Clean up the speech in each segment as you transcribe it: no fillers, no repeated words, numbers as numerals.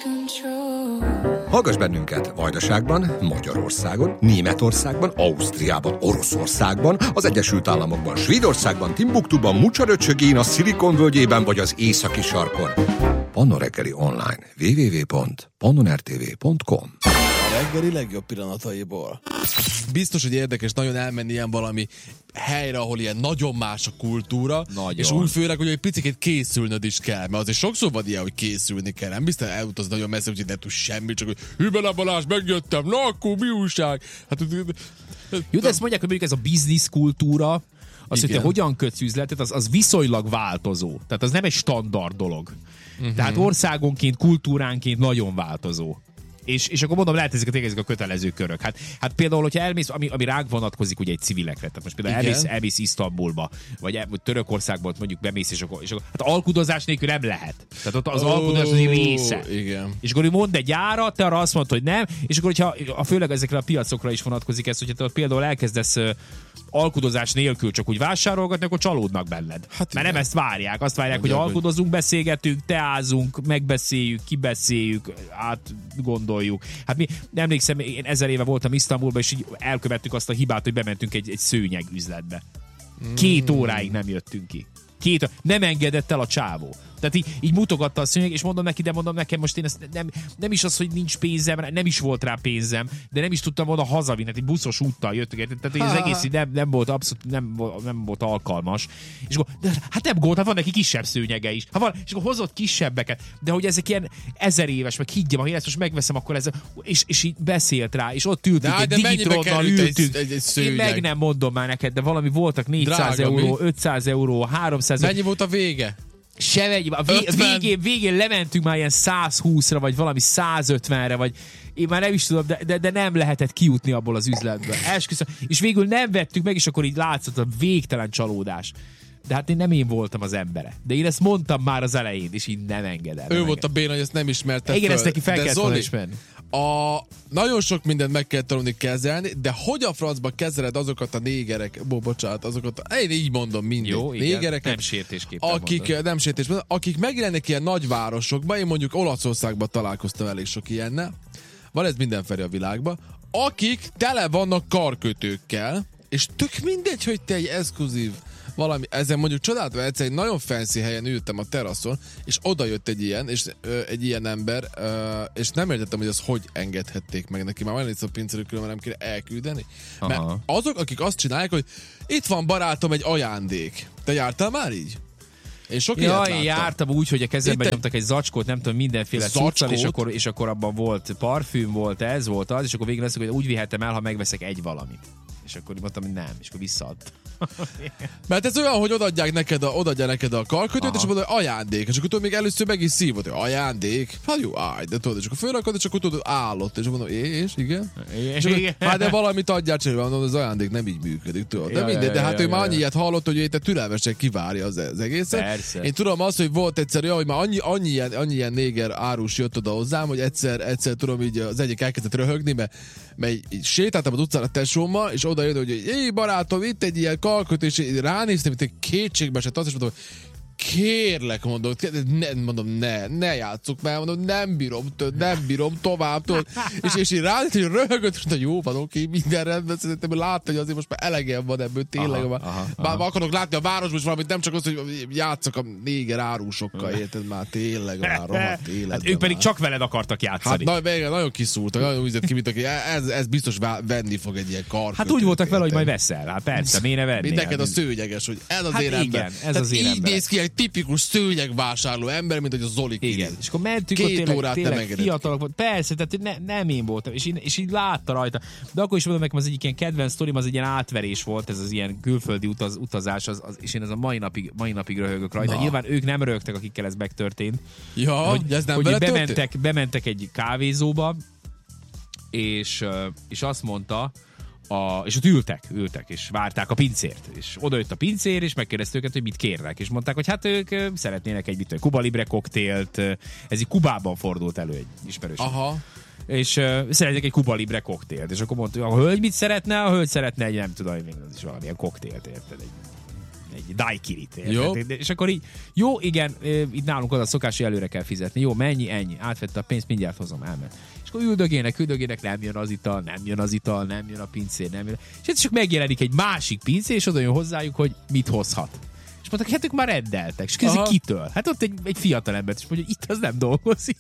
Hallgass bennünket Vajdaságban, Magyarországon, Németországban, Ausztriában, Oroszországban, az Egyesült Államokban, Svédországban, Timbuktuban, Mucsaröcsögén, a Szilikon völgyében vagy az északi sarkon. Pannon Reggeli online. www.pannonrtv.com. A reggeli legjobb pillanataiból. Biztos, hogy érdekes nagyon elmenni ilyen valami helyre, ahol ilyen nagyon más a kultúra, nagyon. És úgy főleg, hogy egy picit készülnöd is kell, mert azért sokszor van ilyen, hogy készülni kell, nem biztos elutaz nagyon messze, úgyhogy nem tudsz semmit, csak hogy Hübele Balázs, megjöttem, na akkor mi újság? Hát, jó, de ezt mondják, hogy mondjuk ez a biznisz kultúra, az, hogy te hogyan kötsz üzletet, az viszonylag változó. Tehát az nem egy standard dolog. Tehát országonként, kultúránként nagyon változó. És akkor mondom, lehet ezek a kötelező körök. Hát például, hogyha elmész, ami ránk vonatkozik ugye egy civilekre, tehát most például elmész Isztambulba, vagy Törökországban mondjuk bemész, és akkor hát alkudozás nélkül nem lehet. Tehát ott az alkudozás az egy része. Igen. És akkor mond egy árat, te arra azt mondod, hogy nem, és akkor hogyha főleg ezekre a piacokra is vonatkozik ez, hogyha te például elkezdesz alkudozás nélkül csak úgy vásárolgatni, akkor csalódnak benned. Hát mert nem ezt várják. Azt várják, hogy alkudozunk, beszélgetünk, teázunk, megbeszéljük, kibeszéljük, átgondoljuk. Hát mi, emlékszem, én 1000 éve voltam Isztambulban, és így elkövettük azt a hibát, hogy bementünk egy szőnyeg üzletbe. 2 óráig nem jöttünk ki. Nem engedett el a csávó. Tehát így mutogatta a szőnyeg, és mondom neki, de mondom nekem most én ezt nem is az, hogy nincs pénzem, nem is volt rá pénzem, de nem is tudtam volna hazavinni, hát egy buszos úttal jöttünk, tehát az egész nem volt abszolút, nem volt alkalmas. És akkor, hát nem gólt, hát van neki kisebb szőnyege is. És akkor hozott kisebbeket, de hogy ezek ilyen 1000 éves, meg higgyem, ha én ezt most megveszem, akkor ez, és így beszélt rá, és ott ültünk, egy Digitronnal ültünk. Én meg nem mondom már neked, de valami voltak 400 euró, 500 euró, 300 euró. Mennyi volt a vége? Végén lementünk már ilyen 120-ra, vagy valami 150-re, vagy én már nem is tudom, de nem lehetett kijutni abból az üzletből. És végül nem vettük meg, és akkor így látszott a végtelen csalódás. De hát nem én voltam az embere. De én ezt mondtam már az elején, és így nem engedem. Ő volt a béna, hogy ezt nem ismerte. Igen, ezt neki fel kellett volna ismerni. Nagyon sok mindent meg kell tanulni kezelni, de hogy a francba kezeled azokat a négerek, bocsánat, én így mondom mindig. Jó, négereket, nem sértésképpen nem sértésképpen, akik megjelennek ilyen nagyvárosokban, én mondjuk Olaszországban találkoztam elég sok ilyennel, van ez mindenfelé a világban, akik tele vannak karkötőkkel, és tök mindegy, hogy te egy exkluzív valami, ezen mondjuk csodáltam, egyszer egy nagyon fancy helyen ültem a teraszon, és oda jött egy ilyen ember, és nem értettem, hogy az hogy engedhették meg neki. Már olyan a pincerő, különben nem kéne elküldeni. Aha. Mert azok, akik azt csinálják, hogy itt van barátom egy ajándék. Te jártál már így? Én én jártam úgy, hogy a kezemben nyomtak egy zacskót, nem tudom, mindenféle cuccal, és akkor abban volt parfüm, volt ez, volt az, és akkor végül azt mondjuk, hogy úgy vihetem el, ha megveszek egy valamit. És akkor mondtam, hogy nem, és akkor visszaadt. Mert ez olyan, hogy odaadják neked a karkötőt, és mondod, hogy ajándék, és akkor még először meg is szívod, hogy ajándék. Hát jó, de tudod, és akkor fölrakod, és akkor tudod, állott, és mondom, és igen. És akkor, de valamit adjál cserélve, mondom, az ajándék nem így működik, tudod. De mindegy, de hát ő már annyi ilyet hallott, hogy te türelmesen kivárja az egészet. Persze. Én tudom azt, hogy volt egyszer olyan, hogy már annyi ilyen néger árus jött oda hozzám, hogy egyszer tudom, így az egyik elkezdett röhögni, mert így sétáltam az utcán a tesómmal, és oda jött, hogy éj barátom, itt egy ilyen kalköt, és ránéztem, itt egy kétségbe esett azt, és mondom, kérlek, mondom, ne játsszuk már, mondom, nem bírom tovább, tudod. És így ránéztem, hogy röhögött, és mondta, jó van, oké, minden rendben, szerintem látta, hogy azért most már elegem van ebből, tényleg. Már akarok látni a városban is valamit, nem csak az, hogy játszak a néger árusokkal, érted már, tényleg már rohadt életben. Hát ők pedig csak veled akartak játszani. Hát nagyon kiszúrtak, nagyon úgy ki, mint aki ez biztos venni fog egy ilyen karkötőt. Hát úgy voltak vele, hogy majd veszel, hát persze, miért ne venni? Neked a szőnyeges, hogy ez az én ember. Ez az én ember. Tipikus szőnyegvásárló ember, mint hogy a Zoli Kiri. Igen, és akkor mentünk, ott tényleg fiatalok volt. Persze, tehát nem én voltam, és így látta rajta. De akkor is mondom nekem, az egyik ilyen kedvenc sztorim, az egy ilyen átverés volt, ez az ilyen külföldi utazás, és én ez a mai napig röhögök rajta. Nyilván ők nem röhögtek, akikkel ez megtörtént. Ja, hogy ez nem bementek egy kávézóba, és azt mondta, és ott ültek, és várták a pincért. És oda jött a pincér, és megkérdezte őket, hogy mit kérnek. És mondták, hogy hát ők szeretnének egy Cuba Libre koktélt. Ez így Kubában fordult elő egy ismerőség. Aha. És szeretnék egy Cuba Libre koktélt. És akkor mondta, a hölgy mit szeretne? A hölgy szeretne egy, nem tudom, az is valamilyen koktélt, érted? egy daiquirit. Jó. És akkor így, jó, igen, itt nálunk az a szokás, hogy előre kell fizetni. Jó, mennyi, ennyi. Átvette a pénzt, mindjárt hozom, elment. És akkor üldögének, nem jön az ital, nem jön a pincér, nem jön. És ez csak megjelenik egy másik pincér, és oda jön hozzájuk, hogy mit hozhat. És mondták, hát ők már reddeltek. És kérdezik, kitől? Hát ott egy fiatal ember, és mondja, hogy itt az nem dolgozik.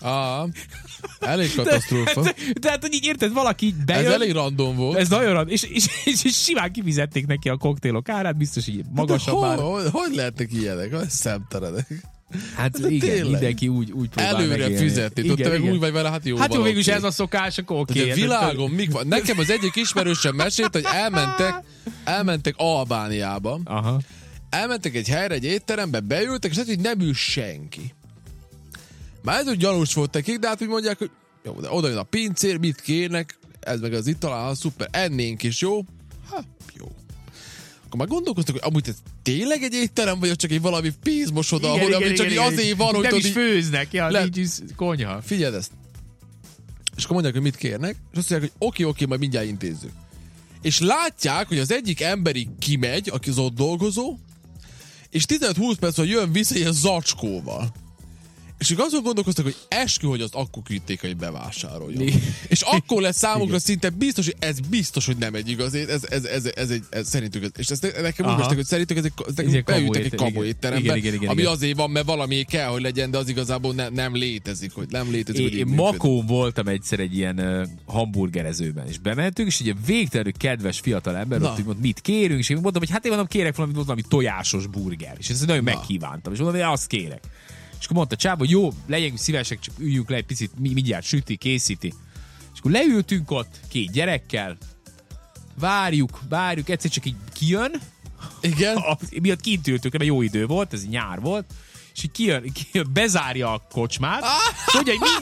Elég katasztrófa. Tehát, hogy így érted, valaki így bejön. Ez elég random volt. Ez nagyon random. És simán kifizették neki a koktélok árát, biztos így magasabb ára. Hogy lehetnek ilyenek? Az szemtelenek. Hát igen, tényleg. Mindenki úgy próbál előre megélni. fizetni. Tudod, te meg úgy vagy vele, hát jó. Hát jó, végülis ez a szokás, akkor oké. Világon, mik van? Nekem az egyik ismerősöm mesélt, hogy elmentek Albániába. Aha. Elmentek egy helyre, egy étterembe, beültek, és hát, hogy nem ül senki. Már ez úgy gyanús volt nekik, de hát úgy mondják, hogy jó, de oda jön a pincér, mit kérnek, ez meg az ital, szuper, ennénk is, jó? Hát, jó. Akkor már gondolkoztak, hogy amúgy ez tényleg egy étterem, vagy csak egy valami pénzmosoda, ahol csak azért van, hogy nem is főznek, nincs is konyha. Figyeld ezt. És akkor mondják, hogy mit kérnek, és azt mondják, hogy oké, majd mindjárt intézzük. És látják, hogy az egyik emberi kimegy, aki az ott dolgozó, és 15-20 perc, hogy jön vissza ilyen zacskóval. És ők azon gondolkoztak, hogy eskü, hogy azt akkor küldték, hogy bevásároljon. És akkor lesz számukra szinte biztos, hogy ez biztos, hogy nem egy igaz. Ez szerintük, és ezt nekem úgy mestek, hogy szerintük ezek beültek egy kamu étterembe, ami azért van, mert valami kell, hogy legyen, de az igazából nem létezik, hogy nem létezik. Én Makón voltam egyszer egy ilyen hamburgerezőben, és bementünk, és egy végtelenül kedves fiatal ember ott mondta, mit kérünk, és én mondtam, hogy hát én mondom, kérek valami tojásos burger, és ezt nagyon megkívántam, és mondom, hogy azt kérek. És akkor mondta Csába, hogy jó, legyünk szívesek, csak üljünk le egy picit, mindjárt süti, készíti. És akkor leültünk ott 2 gyerekkel, várjuk, egyszer csak így kijön. Igen. Miatt kint ültünk, mert jó idő volt, ez nyár volt, és így kijön, bezárja a kocsmát, és mondja, hogy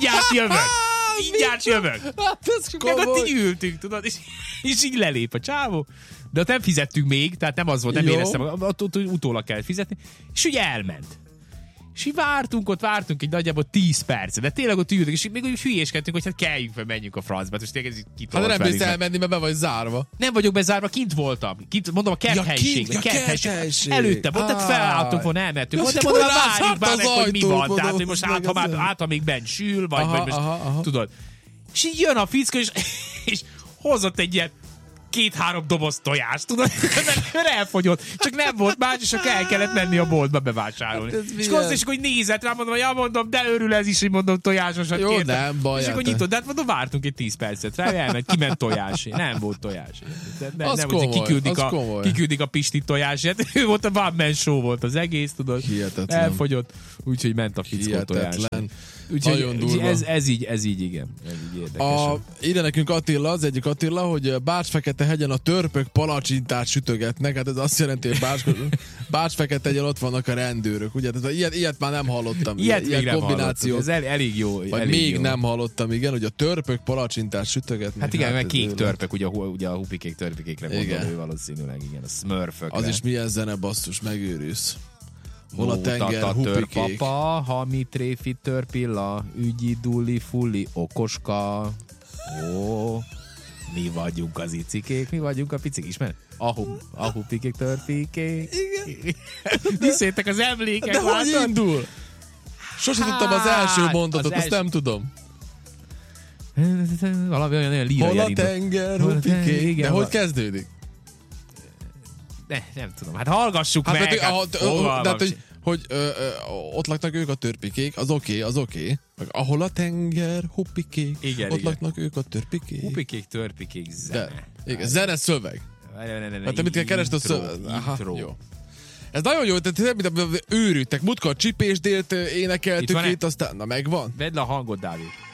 mindjárt jövök. És ott így ültünk, tudod, és így lelép a csávó. De ott nem fizettünk még, tehát nem az volt, nem éreztem, ott utólag kellett fizetni, és úgy elment. És így vártunk egy nagyjából 10 percet, de tényleg ott ültünk, és még úgy hülyéskedtünk, hogy hát kelljünk fel, menjünk a francba. És tényleg ez itt hát nem bírsz elmenni, mert be vagy zárva. Nem vagyok bezárva, kint voltam. Mondom, a kerthelyiség. Előttem, ott tehát felálltunk volna, elmentünk. De mondom, várjuk már meg, hogy mi van. Tehát, hogy most át, még bent sül, vagy most, tudod. És így jön a fickó, és hozott egy ilyen 2-3 doboz tojást, tudod? Mert elfogyott. Csak nem volt más, és csak el kellett menni a boltba bevásárolni. És akkor hogy nézett rá, mondom, de örül ez is, hogy mondom, tojásosat jó, kértem. nem baj. És akkor nyitott, de hát mondom, vártunk egy 10 percet rá, elment, kiment tojásé. Nem volt tojásé. Nem volt, kiküldik a Pisti tojásért. Ő volt a one man show volt az egész, tudod? Hihetetlen. Elfogyott, úgyhogy ment a fickó tojás. Úgyhogy ez így, igen. Ez így érdekes. Ide nekünk Attila, az egyik Attila, hogy Bács-Fekete-hegyen a törpök palacsintát sütögetnek, hát ez azt jelenti, hogy Bács-Fekete-hegyen ott vannak a rendőrök, ugye? Tehát ilyet már nem hallottam. Ilyet kombináció. Ez elég jó. Vagy elég még jó. Nem hallottam, igen, hogy a törpök palacsintát sütögetnek. Hát igen, mert kék törpök, ugye a hupikék törpikékre gondoló valószínűleg, igen, a smurfökre. Az is milyen zene, basszus, megőrülsz. Hol a tenger, hupikék. Papa, ha mi tréfi törpilla, ügyi, duli, fulli, okoska. Mi vagyunk az icikék, mi vagyunk a picik, ismered? A hupikék, törpikék. Igen. Visszajöttek az emlékek. De hogy indul? Sose tudtam az első mondatot, azt nem tudom. Valami olyan lírai elindul. Hol a tenger, hupikék. De hogy kezdődik? Nem tudom, hát hallgassuk meg. Hogy ott laknak ők a törpikék, az oké. Ahol a tenger, hupikék, ott laknak ők a törpikék. Hupikék, törpikék, zene. Igen, zene szöveg. Hát te mit kell keresni a szöveg? Jó. Ez nagyon jó, tehát mint őrültek. Múltkor Csipésdélt énekeltük itt, aztán na megvan. Vedd le a hangot, Dávid.